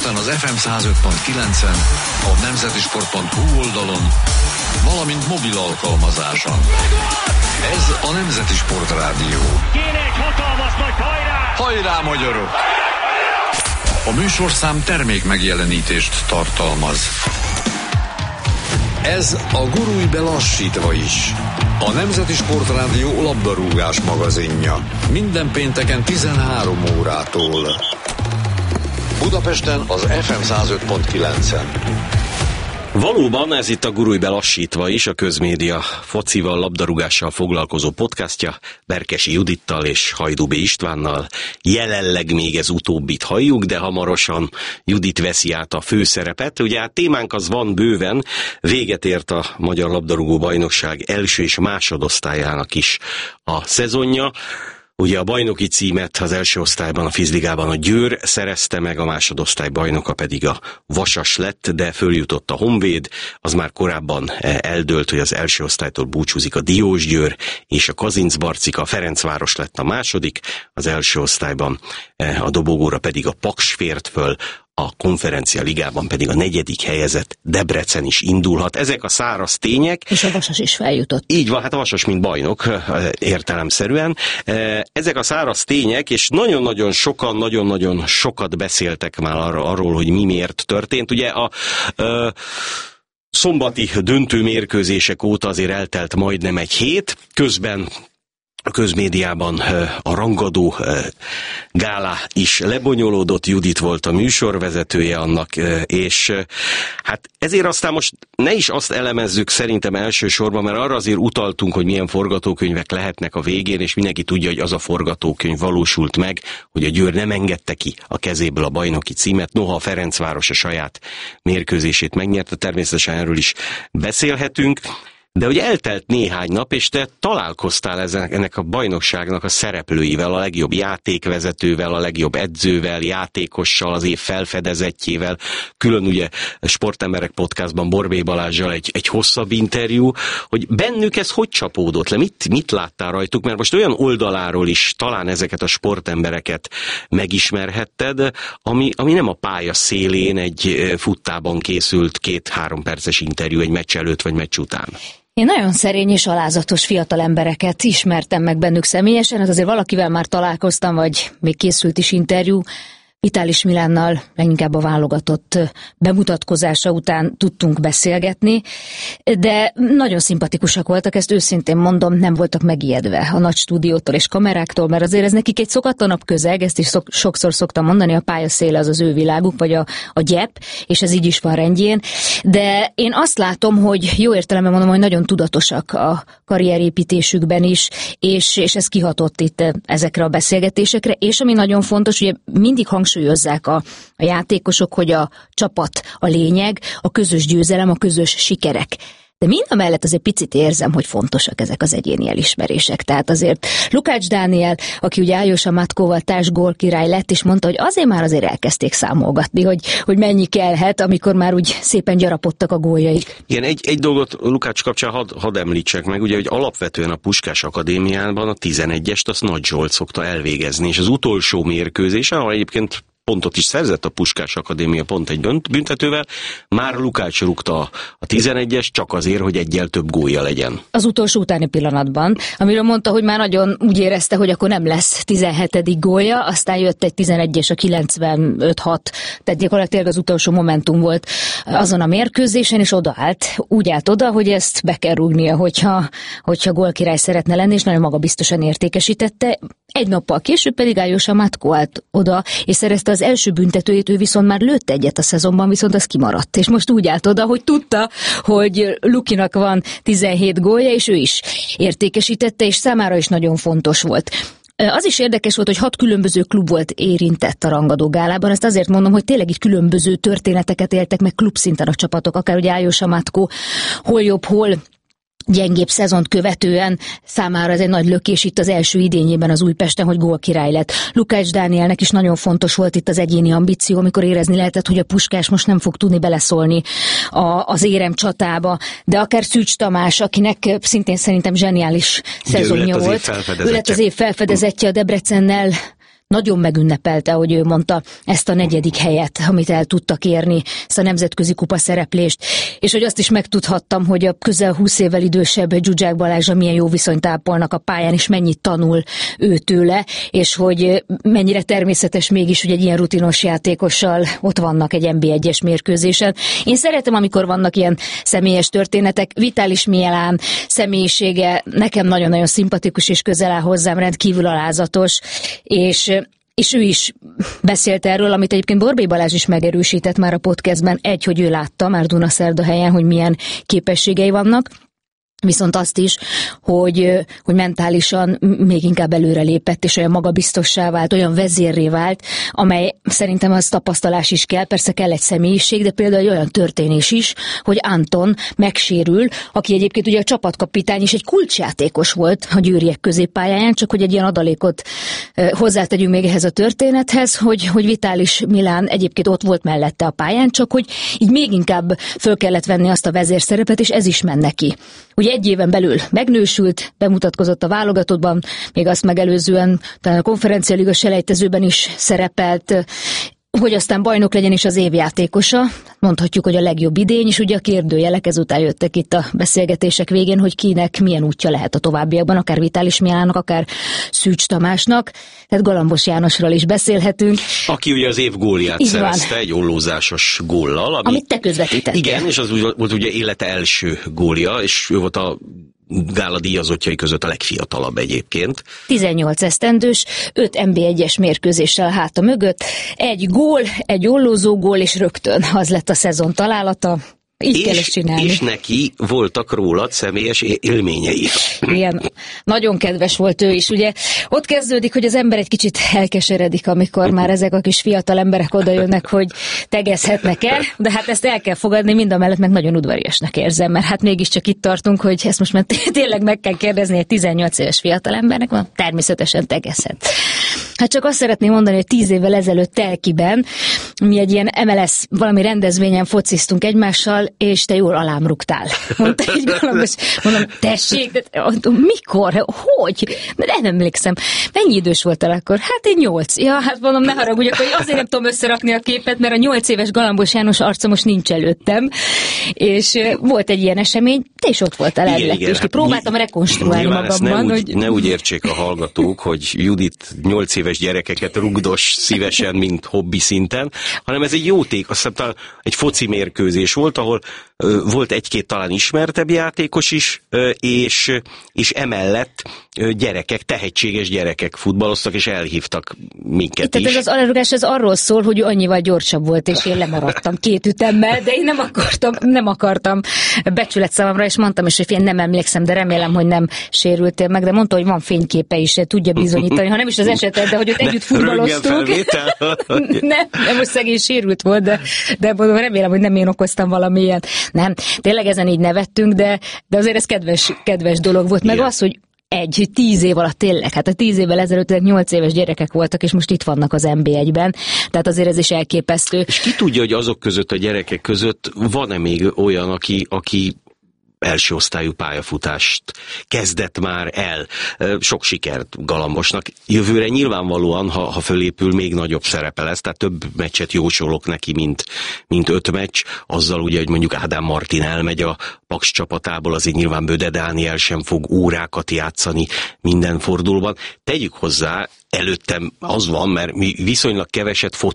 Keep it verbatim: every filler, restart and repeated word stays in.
Budapesten az ef em száz öt pont kilencen, a nemzetisport pont hu oldalon, valamint mobil alkalmazáson. Ez a Nemzeti Sport Rádió. Kéne egy hatalmas nagy hajrá! Hajrá, magyarok! A műsorszám termék megjelenítést tartalmaz. Ez a Gurulj be lassítva is. A Nemzeti Sport Rádió labdarúgás magazinja. Minden pénteken tizenhárom órától. Budapesten az ef em száz öt pont kilencen. Valóban ez itt a Gurulj be lassítva is, a Közmédia focival, labdarúgással foglalkozó podcastja, Berkesi Judittal és Hajdú B. Istvánnal. Jelenleg még ez utóbbit halljuk, de hamarosan Judit veszi át a főszerepet. Ugye a témánk az van bőven, véget ért a Magyar Labdarúgó Bajnokság első és másodosztályának is a szezonja. Ugye a bajnoki címet az első osztályban, a Fizligában a Győr szerezte meg, a másodosztály bajnoka pedig a Vasas lett, de följutott a Honvéd, az már korábban eldőlt, hogy az első osztálytól búcsúzik a Diósgyőr, és a Kazincbarcika, a Ferencváros lett a második, az első osztályban a dobogóra pedig a Paks fért föl, a Konferencia Ligában pedig a negyedik helyezett Debrecen is indulhat. Ezek a száraz tények. És a Vasas is feljutott. Így van, hát a Vasas mint bajnok értelemszerűen. Ezek a száraz tények, és nagyon-nagyon sokan, nagyon-nagyon sokat beszéltek már arról, hogy mi miért történt. Ugye a... a szombati döntő mérkőzések óta azért eltelt majdnem egy hét, közben a közmédiában a rangadó gála is lebonyolódott, Judit volt a műsorvezetője annak, és hát ezért aztán most ne is azt elemezzük szerintem elsősorban, mert arra azért utaltunk, hogy milyen forgatókönyvek lehetnek a végén, és mindenki tudja, hogy az a forgatókönyv valósult meg, hogy a Győr nem engedte ki a kezéből a bajnoki címet, noha a Ferencváros a saját mérkőzését megnyerte, természetesen erről is beszélhetünk. De ugye eltelt néhány nap, és te találkoztál ezen, ennek a bajnokságnak a szereplőivel, a legjobb játékvezetővel, a legjobb edzővel, játékossal, az év felfedezettjével, külön ugye Sportemberek podcastban Borbély Balázssal egy, egy hosszabb interjú, hogy bennük ez hogy csapódott le, mit, mit láttál rajtuk, mert most olyan oldaláról is talán ezeket a sportembereket megismerhetted, ami, ami nem a pálya szélén egy futtában készült két-három perces interjú egy meccs előtt vagy meccs után. Én nagyon szerény és alázatos fiatal embereket ismertem meg bennük személyesen, hát azért valakivel már találkoztam, vagy még készült is interjú. Vitális Milánnal leginkább a válogatott bemutatkozása után tudtunk beszélgetni, de nagyon szimpatikusak voltak, ezt őszintén mondom, nem voltak megijedve a nagy stúdiótól és kameráktól, mert azért ez nekik egy szokatlanabb közeg, ezt is szok, sokszor szoktam mondani, a pályaszéle az az ő világuk, vagy a, a gyep, és ez így is van rendjén, de én azt látom, hogy jó értelemben mondom, hogy nagyon tudatosak a karrierépítésükben is, és, és ez kihatott itt ezekre a beszélgetésekre, és ami nagyon fontos, ugye mindig hangsúlyozzák a, a játékosok, hogy a csapat a lényeg, a közös győzelem, a közös sikerek. De mindamellett azért picit érzem, hogy fontosak ezek az egyéni elismerések. Tehát azért Lukács Dániel, aki ugye Áljosa Matkóval társ gólkirály lett, és mondta, hogy azért már azért elkezdték számolgatni, hogy, hogy mennyi kellhet, amikor már úgy szépen gyarapodtak a góljaik. Igen, egy, egy dolgot Lukács kapcsán hadd had említsek meg, ugye, hogy alapvetően a Puskás Akadémiában a tizenegyest azt Nagy Zsolt szokta elvégezni, és az utolsó mérkőzés, ahol egyébként pontot is szerzett a Puskás Akadémia pont egy büntetővel, már Lukács rúgta a tizenegyes csak azért, hogy egyel több gólja legyen. Az utolsó utáni pillanatban, amiről mondta, hogy már nagyon úgy érezte, hogy akkor nem lesz tizenhetedik gólja, aztán jött egy tizenegyes a kilencvenöt hat, tehát gyakorlatilag az utolsó momentum volt azon a mérkőzésen, és odaállt, úgy állt oda, hogy ezt be kell rúgnia, hogyha, hogyha gólkirály szeretne lenni, és nagyon magabiztosan értékesítette. Egy nappal később pedig Áljosa Matkó állt oda, és szerezte az első büntetőjét, ő viszont már lőtt egyet a szezonban, viszont az kimaradt. És most úgy állt oda, hogy tudta, hogy Lukinak van tizenhét gólja, és ő is értékesítette, és számára is nagyon fontos volt. Az is érdekes volt, hogy hat különböző klub volt érintett a rangadó gálában. Ezt azért mondom, hogy tényleg itt különböző történeteket éltek meg klubszinten a csapatok, akár ugye Áljosa Matkó, hol jobb, hol gyengébb szezont követően számára ez egy nagy lökés itt az első idényében az Újpesten, hogy gólkirály lett. Lukács Dánielnek is nagyon fontos volt itt az egyéni ambíció, amikor érezni lehetett, hogy a Puskás most nem fog tudni beleszólni a, az érem csatába, de akár Szűcs Tamás, akinek szintén szerintem zseniális szezonja volt. Ő lett az év felfedezetje a Debrecennel, nagyon megünnepelte, hogy ő mondta ezt a negyedik helyet, amit el tudtak érni, ezt a nemzetközi kupa szereplést, és hogy azt is megtudhattam, hogy a közel húsz évvel idősebb Zsuzsák Balázsra milyen jó viszonyt ápolnak a pályán, és mennyit tanul ő tőle, és hogy mennyire természetes mégis, hogy egy ilyen rutinos játékossal ott vannak egy en bé egyes mérkőzésen. Én szeretem, amikor vannak ilyen személyes történetek. Vitalis Milán személyisége nekem nagyon-nagyon szimpatikus és közel áll hozzám, rendkívül alázatos, és és ő is beszélt erről, amit egyébként Borbély Balázs is megerősített már a podcastben, egy, hogy ő látta már Dunaszerdahelyen, hogy milyen képességei vannak, viszont azt is, hogy, hogy mentálisan még inkább előre lépett, és olyan magabiztossá vált, olyan vezérré vált, amely szerintem az tapasztalás is kell, persze kell egy személyiség, de például egy olyan történés is, hogy Anton megsérül, aki egyébként ugye a csapatkapitány is egy kulcsjátékos volt a győriek középpályáján, csak hogy egy ilyen adalékot hozzátegyünk még ehhez a történethez, hogy, hogy Vitalis Milán egyébként ott volt mellette a pályán, csak hogy így még inkább föl kellett venni azt a vezérszerepet, és ez is ment neki. Ugye egy éven belül megnősült, bemutatkozott a válogatottban, még azt megelőzően talán a konferencialiga selejtezőben is szerepelt, hogy aztán bajnok legyen is az évjátékosa, mondhatjuk, hogy a legjobb idény, és ugye a kérdőjelek ezután jöttek itt a beszélgetések végén, hogy kinek milyen útja lehet a továbbiakban, akár Vitalis Milának, akár Szűcs Tamásnak, tehát Galambos Jánosról is beszélhetünk. Aki ugye az év gólját Így szerezte van. Egy ollózásos góllal. Ami, Amit te közvetítettél. Igen, és az volt ugye élete első gólja, és ő volt a gála díjazottjai között a legfiatalabb egyébként. tizennyolc esztendős, öt en bé egyes mérkőzéssel háta mögött, egy gól, egy ollózó gól, és rögtön az lett a szezon találata. Így kell ezt csinálni. És neki voltak rólad személyes élményei. Igen, nagyon kedves volt ő is. Ugye ott kezdődik, hogy az ember egy kicsit elkeseredik, amikor már ezek a kis fiatal emberek odajönnek, hogy tegezhetnek-e, de hát ezt el kell fogadni, mindamellett meg nagyon udvariasnak érzem, mert hát mégiscsak itt tartunk, hogy ezt most már tényleg meg kell kérdezni, egy tizennyolc éves fiatal embernek van, természetesen tegezhet. Hát csak azt szeretném mondani, hogy tíz évvel ezelőtt Telkiben mi egy ilyen em el es valami rendezvényen fociztunk egymással, és te jól alám rúgtál. Mondta egy Galambos, mondom, tessék, de, mikor, hogy? De nem emlékszem. Mennyi idős voltál akkor? Hát én nyolc. Ja, hát mondom, ne haragudjak, hogy azért nem tudom összerakni a képet, mert a nyolc éves Galambos János arca most nincs előttem. És volt egy ilyen esemény, te is ott voltál elvileg. És próbáltam Ny- rekonstruálni magamban. Ne úgy, hogy... ne úgy értsék a hallgatók, hogy Judit nyolc éves gyerekeket rugdos szívesen, mint hobbi szinten, hanem ez egy jóték, azt hiszem, egy foci mérkőzés volt, ahol ö, volt egy-két talán ismertebb játékos is, ö, és, és emellett ö, gyerekek, tehetséges gyerekek futballoztak, és elhívtak minket Tehát is. ez az alárugás az arról szól, hogy ő annyival gyorsabb volt, és én lemaradtam két ütemmel, de én nem akartam, nem akartam becsület számomra, és mondtam is, hogy én nem emlékszem, de remélem, hogy nem sérültél meg, de mondta, hogy van fényképe is, tudja bizonyítani, ha nem is az esetet, de hogy ott együtt futballoztunk. nem, nem, most szegény sérült volt, de, de remélem, hogy nem én okoztam valamilyen. Nem, tényleg ezen így nevettünk, de, de azért ez kedves, kedves dolog volt. Meg igen. Az, hogy egy, hogy tíz év alatt tényleg, hát a tíz évvel ezelőtt nyolc éves gyerekek voltak, és most itt vannak az en bé egyben, tehát azért ez is elképesztő. És ki tudja, hogy azok között, a gyerekek között van-e még olyan, aki, aki első osztályú pályafutást kezdett már el. Sok sikert Galambosnak. Jövőre nyilvánvalóan, ha, ha fölépül, még nagyobb szerepe lesz, tehát több meccset jósolok neki, mint, mint öt meccs. Azzal ugye, hogy mondjuk Ádám Martin elmegy a Paks csapatából, azért nyilván Böde Dániel sem fog órákat játszani minden fordulóban. Tegyük hozzá, előttem az van, mert mi viszonylag keveset